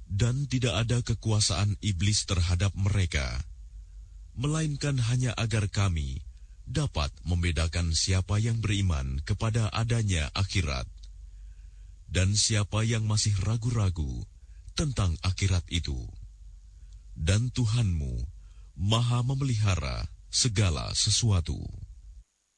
Dan tidak ada kekuasaan iblis terhadap mereka, melainkan hanya agar kami dapat membedakan siapa yang beriman kepada adanya akhirat, dan siapa yang masih ragu-ragu tentang akhirat itu. Dan Tuhanmu Maha memelihara segala sesuatu.